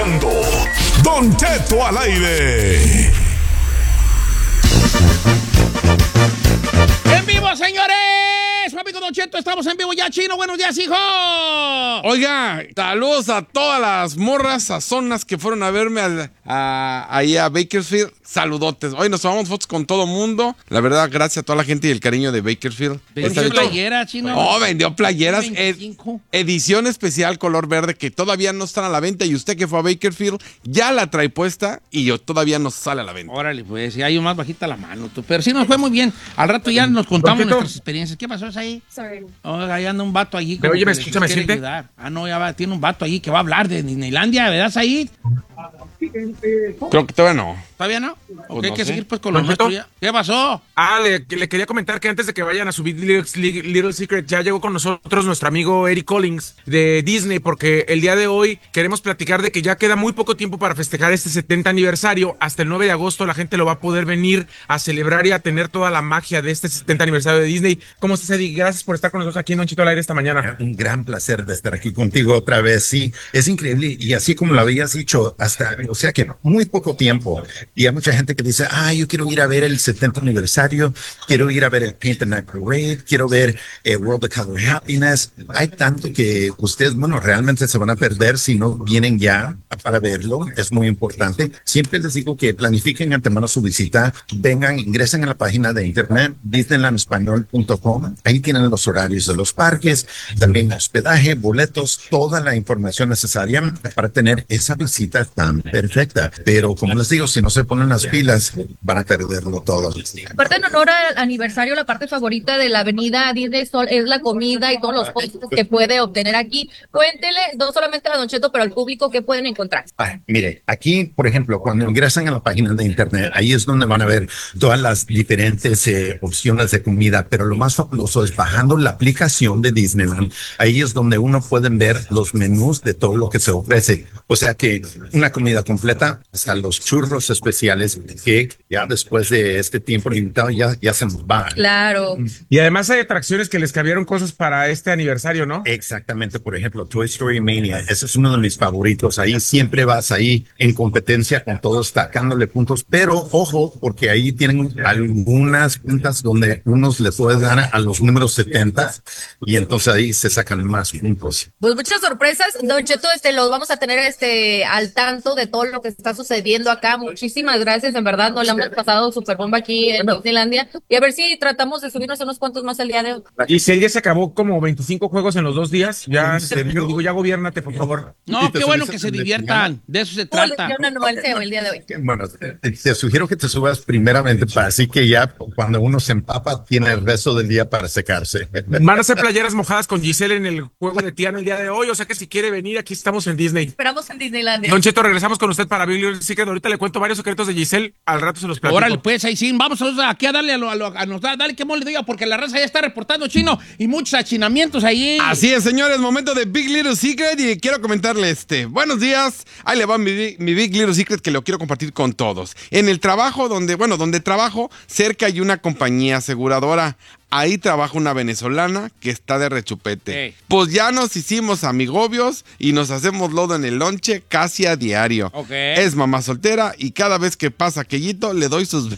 escuchando Don Cheto al aire. ¡En vivo, señores! Su amigo Don Cheto, estamos en vivo ya, Chino. Buenos días, hijo. Oiga, saludos a todas las morras sazonas que fueron a verme ahí a Bakersfield. Saludotes. Hoy nos tomamos fotos con todo mundo. La verdad, gracias a toda la gente y el cariño de Bakersfield. ¿Vendió playera, Chino? Oh, vendió playeras. 25. Edición especial color verde que todavía no están a la venta. Y usted que fue a Bakersfield ya la trae puesta y yo todavía no sale a la venta. Órale, pues, si hay más bajita la mano, tú. Pero sí nos fue muy bien. Al rato ya nos contamos nuestras experiencias. ¿Qué pasó ahí? Sorry. Oiga, ahí anda un vato allí. Oye, ¿me escucha, me siente? Ah, no, ya va, tiene un vato allí que va a hablar de Disneylandia, ¿verdad, Said? Creo que todavía no. ¿Todavía no? Ok, hay no que sé. seguir pues con lo ¿Don nuestro Cheto? ya. ¿Qué pasó? Le quería comentar que antes de que vayan a subir Little Secret, ya llegó con nosotros nuestro amigo Eric Collins de Disney, porque el día de hoy queremos platicar de que ya queda muy poco tiempo para festejar este 70 aniversario. Hasta el 9 de agosto la gente lo va a poder venir a celebrar y a tener toda la magia de este 70 aniversario de Disney. ¿Cómo estás, Eddie? Gracias por estar con nosotros aquí en Don Cheto al aire esta mañana. Un gran placer de estar aquí contigo otra vez. Sí, es increíble. Y así como lo habías dicho, o sea que muy poco tiempo. Y hay mucha gente que dice, yo quiero ir a ver el 70 aniversario, quiero ir a ver el Paint the Night Parade, quiero ver World of Color Happiness. Hay tanto que ustedes, realmente se van a perder si no vienen ya para verlo. Es muy importante. Siempre les digo que planifiquen antemano su visita, vengan, ingresen a la página de internet, disneylandespañol.com. Ahí tienen los horarios de los parques, también hospedaje, boletos, toda la información necesaria para tener esa visita tan perfecta. Pero como les digo, si no se ponen las pilas, van a perderlo todo. Aparte, en honor al aniversario, la parte favorita de la avenida Disney Sol es la comida y todos los postres que puede obtener aquí. Cuéntele, no solamente a Don Cheto, pero al público, ¿qué pueden encontrar? Mire, aquí, por ejemplo, cuando ingresan a la página de internet, ahí es donde van a ver todas las diferentes opciones de comida, pero lo más fabuloso es bajando la aplicación de Disneyland. Ahí es donde uno puede ver los menús de todo lo que se ofrece. O sea que una comida completa, hasta los churros especiales que ya después de este tiempo limitado ya se nos van. Claro. Y además hay atracciones que les cambiaron cosas para este aniversario, ¿no? Exactamente, por ejemplo, Toy Story Mania, ese es uno de mis favoritos. Ahí siempre vas ahí en competencia con todos, sacándole puntos, pero ojo, porque ahí tienen algunas puntas donde unos les pueden dar a los números 70 y entonces ahí se sacan más puntos. Pues muchas sorpresas, Don Cheto, los vamos a tener al tanto de todo lo que está sucediendo acá. Muchísimas gracias, en verdad, nos la hemos pasado súper bomba aquí en Disneylandia. Y a ver si tratamos de subirnos unos cuantos más el día de hoy. Y si el día se acabó como 25 juegos en los 2 días, ya gobiérnate, por favor. No, qué bueno que se diviertan. De eso se trata. Yo no el día de hoy. Bueno, te sugiero que te subas primeramente para así que ya cuando uno se empapa tiene el resto del día para secarse. Van a hacer playeras mojadas con Giselle en el juego de Tiana el día de hoy, o sea que si quiere venir, aquí estamos en Disney. Esperamos en Disneylandia. Don Cheto, regresamos con usted para Big Little Secret. Ahorita le cuento varios secretos de Giselle, al rato se los platico. Órale, pues ahí sí, vamos aquí a darle dale que mole diga, porque la raza ya está reportando, Chino, y muchos achinamientos ahí. Así es, señores, momento de Big Little Secret y quiero comentarle buenos días, ahí le va mi Big Little Secret que lo quiero compartir con todos. En el trabajo donde trabajo, cerca hay una compañía aseguradora. Ahí trabaja una venezolana que está de rechupete. Hey. Pues ya nos hicimos amigobios y nos hacemos lodo en el lonche casi a diario. Okay. Es mamá soltera y cada vez que pasa aquellito le doy sus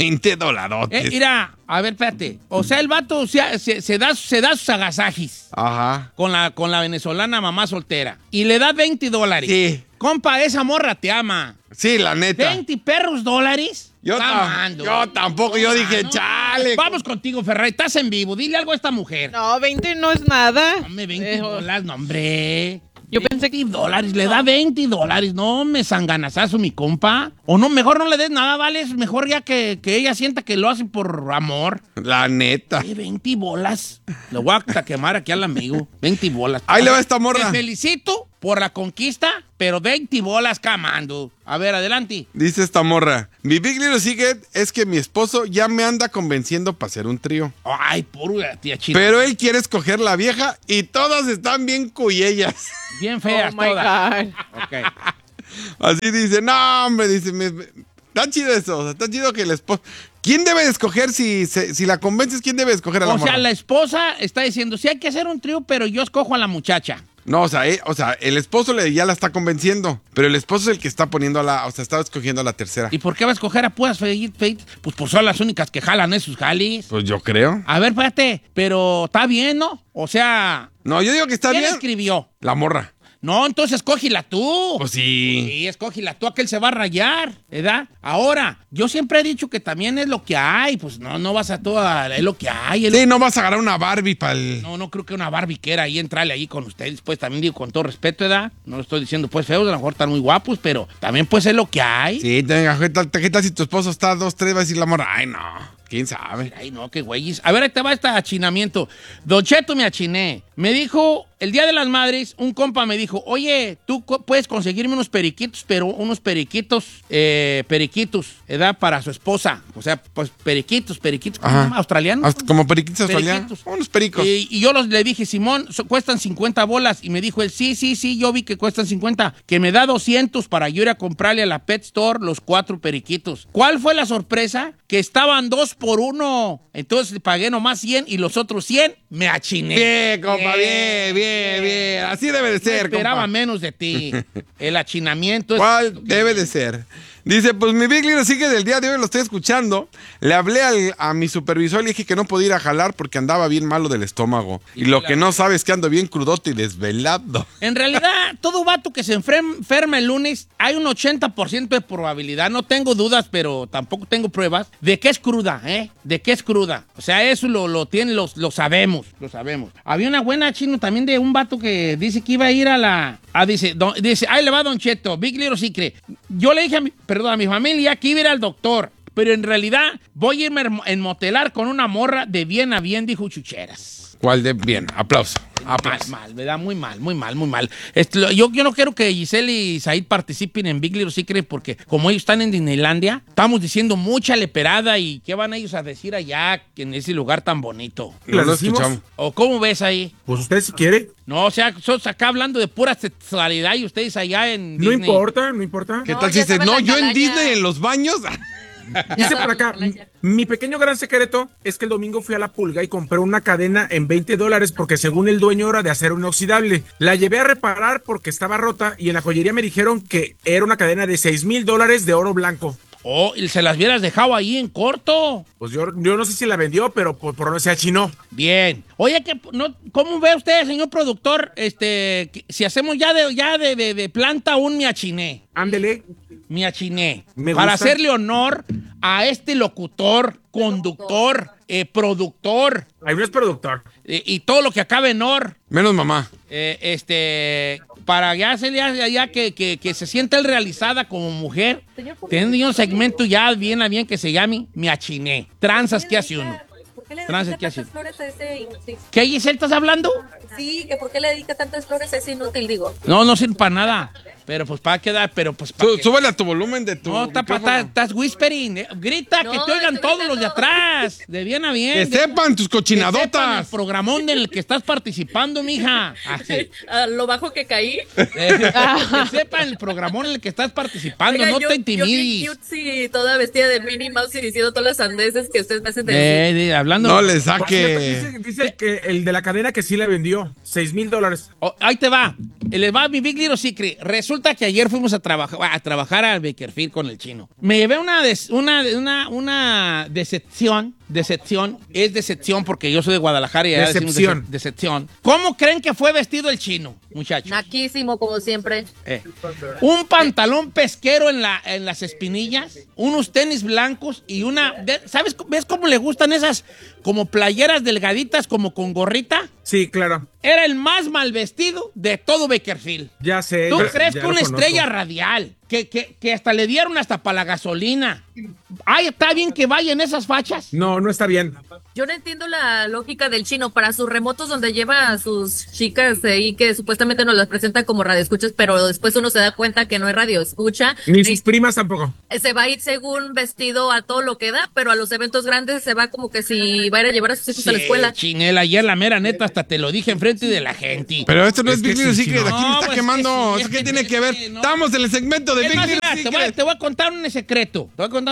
$20. Mira, a ver, espérate. O sea, el vato se da sus agasajis. Ajá. Con la venezolana mamá soltera. Y le da $20. Sí. Compa, esa morra te ama. Sí, la neta. $20 $. Yo tampoco, yo dije, chale. Vamos contigo, Ferrari, estás en vivo, dile algo a esta mujer. No, 20 no es nada. Dame $20, no, hombre. Yo pensé que $20, le da $20. No me sanganazazo, mi compa. O no, mejor no le des nada, vale. Es mejor ya que ella sienta que lo hace por amor. La neta. $20. Le voy a quemar aquí al amigo. $20. Ahí le va esta morra. Te felicito por la conquista, pero $20 camando. A ver, adelante. Dice esta morra, mi Big Little Secret es que mi esposo ya me anda convenciendo para hacer un trío. Ay, pura tía china. Pero él quiere escoger la vieja y todas están bien cuyellas. Bien feas Oh my todas. God. Okay. Así dice, no, hombre, dice, está chido eso, o sea, está chido que el esposo... ¿Quién debe escoger si la convences? ¿Quién debe escoger a la morra? O sea, la esposa está diciendo, sí hay que hacer un trío, pero yo escojo a la muchacha. No, o sea, el esposo ya la está convenciendo, pero el esposo es el que está poniendo está escogiendo a la tercera. ¿Y por qué va a escoger a puras feitas? Pues son las únicas que jalan esos jalis. Pues yo creo. A ver, espérate, pero está bien, ¿no? O sea... No, yo digo que está ¿quién bien. escribió? La morra. No, entonces escógila tú. Pues sí. Sí, escógila tú, aquel se va a rayar, ¿verdad? Ahora, yo siempre he dicho que también es lo que hay, pues no vas a es lo que hay. Sí, no vas a agarrar una Barbie para el... No creo que una Barbie quiera ahí entrarle ahí con ustedes, pues también digo con todo respeto, ¿verdad? No lo estoy diciendo pues feos, a lo mejor están muy guapos, pero también pues es lo que hay. Sí, ¿qué tal si tu esposo está 2, 3, va a decir la morra? Ay, no. ¿Quién sabe? Ay, no, qué güeyes. A ver, ahí te va este achinamiento. Don Cheto me achiné. Me dijo, el Día de las Madres, un compa me dijo, oye, tú puedes conseguirme unos periquitos, pero unos periquitos, ¿verdad? Para su esposa. O sea, pues periquitos, ¿cómo se llama? ¿Australianos? Como periquitos australianos. Unos pericos. Y yo le dije, Simón, cuestan 50 bolas. Y me dijo él, sí, yo vi que cuestan 50. Que me da 200 para yo ir a comprarle a la Pet Store los 4 periquitos. ¿Cuál fue la sorpresa? Que estaban 2 por 1. Entonces pagué nomás 100 y los otros 100 me achiné. Bien, compa, bien. Así debe de ser, compa. Esperaba compa. menos de ti. El achinamiento es... ¿Cuál debe de ser? Dice, pues mi Big Little Secret del día de hoy lo estoy escuchando. Le hablé a mi supervisor y le dije que no podía ir a jalar porque andaba bien malo del estómago. Y lo que no sabe es que ando bien crudote y desvelado. En realidad, todo vato que se enferma el lunes, hay un 80% de probabilidad, no tengo dudas, pero tampoco tengo pruebas, de que es cruda, ¿eh? De que es cruda. O sea, eso lo sabemos. Había una buena chino también de un vato que dice que iba a ir dice, ahí le va Don Cheto, Big Little Secret. Yo le dije a mi familia que iba a ir al doctor, pero en realidad voy a irme a enmotelar con una morra de bien a bien, dijo Chucheras. ¿Cuál de bien? Aplauso. Mal, ¿verdad? Muy mal. Yo no quiero que Giselle y Said participen en Big Little Secret porque como ellos están en Disneylandia, estamos diciendo mucha leperada y ¿qué van ellos a decir allá en ese lugar tan bonito? No lo escuchamos. ¿O cómo ves ahí? Pues usted si quiere. No, o sea, sos acá hablando de pura sexualidad y ustedes allá en No Disney. No importa. ¿Qué No, tal si ya dices, saben no, la yo en calaña. Disney en los baños? Dice por acá, mi pequeño gran secreto es que el domingo fui a la Pulga y compré una cadena en $20 porque según el dueño era de acero inoxidable. La llevé a reparar porque estaba rota y en la joyería me dijeron que era una cadena de $6,000 de oro blanco. Oh, y se las hubieras dejado ahí en corto. Pues yo no sé si la vendió, pero por no se achinó. Bien. Oye, ¿cómo ve usted, señor productor, si hacemos ya de planta un miachiné? Ándele. Miachiné. Me Para gusta. hacerle honor a este locutor, conductor, productor Ahí no es productor. y todo lo que acabe en or. Menos mamá. Para ya que se sienta él realizada como mujer, Señor, ¿por qué? teniendo un segmento ya bien a bien que se llame Miachiné. Tranzas que hace uno. ¿Por qué le Tranzas, dedica ¿qué hace? tantas flores a ese inútil? ¿Qué, Giselle, estás hablando? Sí, que por qué le dedica tantas flores a ese inútil, digo. No sirve para nada. Pero pues para quedar, Súbele a tu volumen de tu No, micrófono. estás whispering. Grita, No, que te oigan estoy todos los de gritando. atrás. De bien a bien. Que sepan tus Que sepan el cochinadotas. programón en el que estás participando, mija. Así. A lo bajo que caí. Que sepan el programón en el que estás participando. Oiga, No yo- te Yo intimides. bien cute, sí, toda vestida de Minnie Mouse y diciendo todas las sandeces que ustedes me hacen decir. Hablando. No le Por cierto, saque. dice que el de la cadena que sí le vendió $6,000. Oh, ahí te va. Les va mi Big Little Secret. Resulta que ayer fuimos a trabajar al Bakerfield con el chino. Me llevé una decepción. Es decepción porque yo soy de Guadalajara y allá decimos Decepción. decepción. ¿Cómo creen que fue vestido el chino, muchachos? Naquísimo, como siempre. Un pantalón pesquero en las espinillas, unos tenis blancos y ¿sabes? ¿Ves cómo le gustan esas como playeras delgaditas como con gorrita? Sí, claro. Era el más mal vestido de todo Bakerfield. Ya sé. ¿Tú ya- crees ya que lo una conozco. estrella radial, que hasta le dieron hasta para la gasolina? Ay, ¿está bien que vayan esas fachas? No está bien. Yo no entiendo la lógica del chino para sus remotos donde lleva a sus chicas ahí que supuestamente nos las presenta como radioescuchas, pero después uno se da cuenta que no es radioescucha. Ni sus primas tampoco. Se va a ir según vestido a todo lo que da, pero a los eventos grandes se va como que si va a ir a llevar a sus hijos a la escuela. Chinela, ayer la mera neta hasta te lo dije enfrente de la gente. Pero esto no es Es que Big Little sí, Secret. no. Aquí me No, está pues quemando. es ¿Eso que qué sí, tiene es que ver? que no. Estamos en el segmento de Es Big más, Little mira, Secret. te voy a contar un secreto.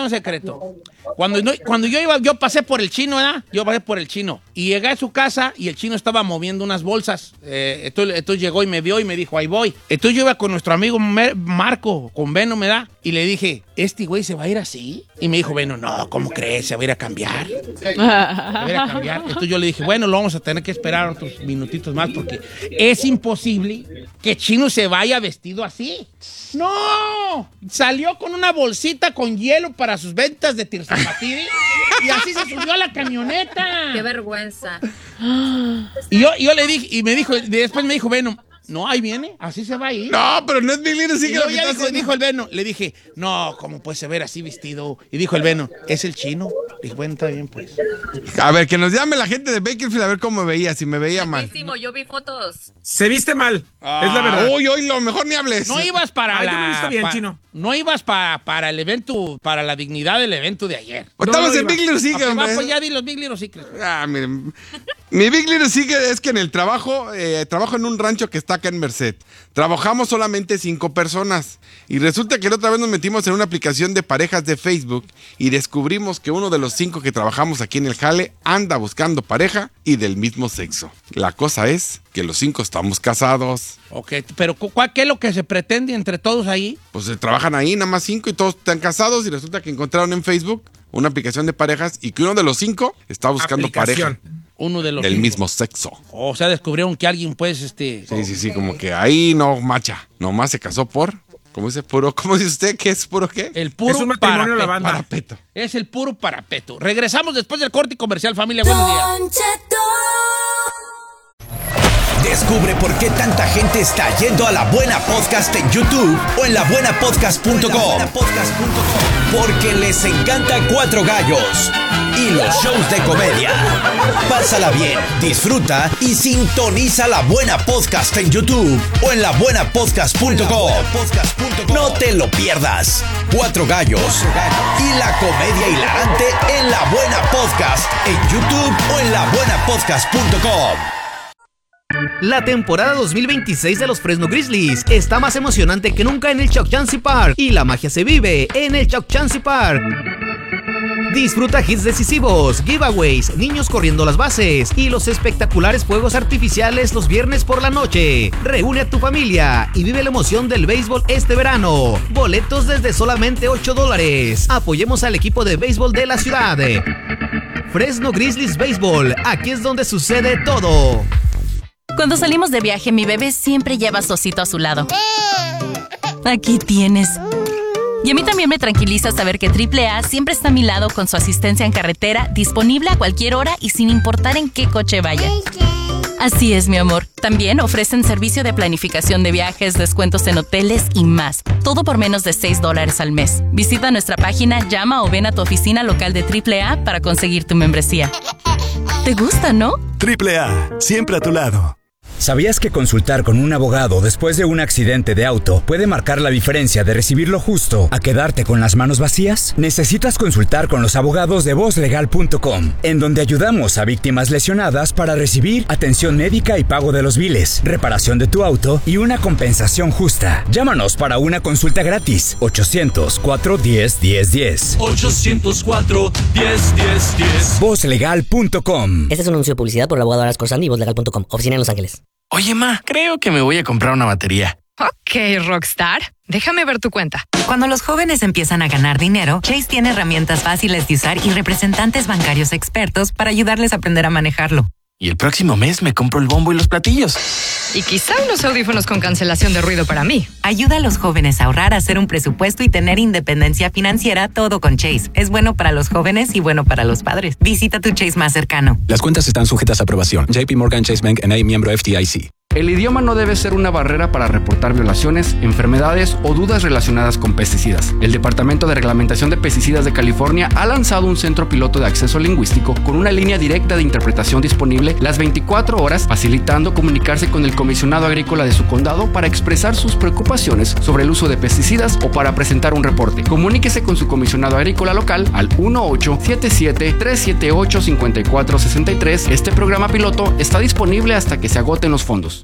Cuando yo pasé por el chino, ¿verdad? Yo pasé por el chino. Y llegué a su casa y el chino estaba moviendo unas bolsas. Entonces llegó y me vio y me dijo, ahí voy. Entonces yo iba con nuestro amigo Marco, con Beno, ¿me da? Y le dije, ¿este güey se va a ir así? Y me dijo, Beno, no, ¿cómo crees? Se va a ir a cambiar. Entonces yo le dije, bueno, lo vamos a tener que esperar otros minutitos más porque es imposible que Chino se vaya vestido así. ¡No! Salió con una bolsita con hielo para sus ventas de Tirzamatiri y así se subió a la camioneta. ¡Qué vergüenza! Y yo le dije, y me dijo, después me dijo, Beno, no, ahí viene, así se va a ir. No, pero no es Big Little Y Secret. luego lo que ya está haciendo. dijo el Beno, le dije, no, ¿cómo puede se ver así vestido? Y dijo el Beno, es el chino. Dije, bueno, está bien, pues. A ver, que nos llame la gente de Bakersfield a ver cómo me veía, si me veía mal. Guapísimo, yo vi fotos. Se viste mal. Es la verdad. Uy, lo mejor ni hables. No ibas para Ay, yo me he visto bien, Chino. No ibas para el evento, para la dignidad del evento de ayer. Estamos en iba. Big Little Secret, Ok, va, hombre. pues ya di los Big Little Secrets. Ah, miren. Mi Big Little Secret es que en el trabajo, trabajo en un rancho que está acá en Merced. Trabajamos solamente 5 personas. Y resulta que la otra vez nos metimos en una aplicación de parejas de Facebook y descubrimos que uno de los 5 que trabajamos aquí en el jale anda buscando pareja y del mismo sexo. La cosa es que los 5 estamos casados. Ok, pero ¿qué es lo que se pretende entre todos ahí? Pues trabajan ahí, nada más 5 y todos están casados y resulta que encontraron en Facebook una aplicación de parejas y que uno de los 5 está buscando Aplicación. pareja Uno de los del cinco. mismo sexo. O sea, descubrieron que alguien, pues, Sí, como que ahí no macha. Nomás se casó por, ¿cómo dice? Puro, ¿cómo dice usted? ¿Qué es puro qué? El puro Es un matrimonio parapeto. la banda. Parapeto. Es el puro parapeto. Regresamos después del corte comercial, familia. Buenos días. Don Cheto. Descubre por qué tanta gente está yendo a La Buena Podcast en YouTube o en labuenapodcast.com. Porque les encanta Cuatro Gallos y los shows de comedia. Pásala bien, disfruta y sintoniza La Buena Podcast en YouTube o en labuenapodcast.com. No te lo pierdas. Cuatro Gallos y la comedia hilarante en La Buena Podcast en YouTube o en labuenapodcast.com. La temporada 2026 de los Fresno Grizzlies está más emocionante que nunca en el Chuck Chansey Park y la magia se vive en el Chuck Chansey Park. Disfruta hits decisivos, giveaways, niños corriendo las bases y los espectaculares fuegos artificiales los viernes por la noche. Reúne a tu familia y vive la emoción del béisbol este verano. Boletos desde solamente $8. Apoyemos al equipo de béisbol de la ciudad. Fresno Grizzlies Béisbol, aquí es donde sucede todo. Cuando salimos de viaje, mi bebé siempre lleva a su osito a su lado. Aquí tienes. Y a mí también me tranquiliza saber que AAA siempre está a mi lado con su asistencia en carretera, disponible a cualquier hora y sin importar en qué coche vaya. Así es, mi amor. También ofrecen servicio de planificación de viajes, descuentos en hoteles y más. Todo por menos de $6 al mes. Visita nuestra página, llama o ven a tu oficina local de AAA para conseguir tu membresía. ¿Te gusta, no? AAA, siempre a tu lado. ¿Sabías que consultar con un abogado después de un accidente de auto puede marcar la diferencia de recibir lo justo a quedarte con las manos vacías? Necesitas consultar con los abogados de VozLegal.com, en donde ayudamos a víctimas lesionadas para recibir atención médica y pago de los biles, reparación de tu auto y una compensación justa. Llámanos para una consulta gratis. 800-410-1010. 800-410-1010. VozLegal.com. Este es un anuncio de publicidad por el abogado Aras Corsandi y VozLegal.com, oficina en Los Ángeles. Oye, ma, creo que me voy a comprar una batería. Ok, Rockstar. Déjame ver tu cuenta. Cuando los jóvenes empiezan a ganar dinero, Chase tiene herramientas fáciles de usar y representantes bancarios expertos para ayudarles a aprender a manejarlo. Y el próximo mes me compro el bombo y los platillos. Y quizá unos audífonos con cancelación de ruido para mí. Ayuda a los jóvenes a ahorrar, a hacer un presupuesto y tener independencia financiera, todo con Chase. Es bueno para los jóvenes y bueno para los padres. Visita tu Chase más cercano. Las cuentas están sujetas a aprobación. JP Morgan Chase Bank N.A., miembro FDIC. El idioma no debe ser una barrera para reportar violaciones, enfermedades o dudas relacionadas con pesticidas. El Departamento de Reglamentación de Pesticidas de California ha lanzado un centro piloto de acceso lingüístico con una línea directa de interpretación disponible las 24 horas, facilitando comunicarse con el comisionado agrícola de su condado para expresar sus preocupaciones sobre el uso de pesticidas o para presentar un reporte. Comuníquese con su comisionado agrícola local al 1877-378-5463. Este programa piloto está disponible hasta que se agoten los fondos.